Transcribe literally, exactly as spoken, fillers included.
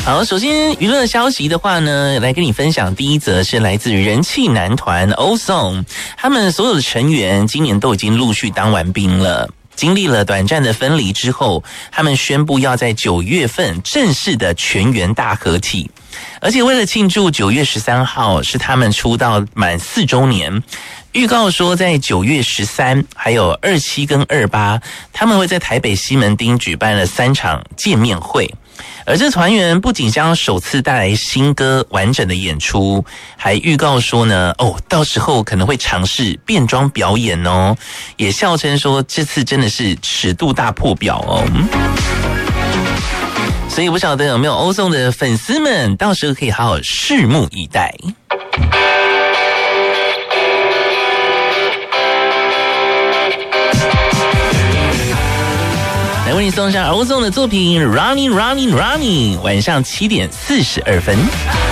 好，首先娱乐消息的话呢，来跟你分享第一则是来自于人气男团 Ozone， 他们所有的成员今年都已经陆续当完兵了。经历了短暂的分离之后，他们宣布要在九月份正式的全员大合体，而且为了庆祝九月十三号是他们出道满四周年，预告说在九月十三还有二七跟二八，他们会在台北西门町举办了三场见面会。而这团员不仅将首次带来新歌完整的演出，还预告说呢，哦，到时候可能会尝试变装表演哦，也笑称说这次真的是尺度大破表哦。所以不晓得有没有欧颂的粉丝们，到时候可以好好拭目以待。来为你送上欧颂的作品《Running Running Running》，晚上七点四十二分。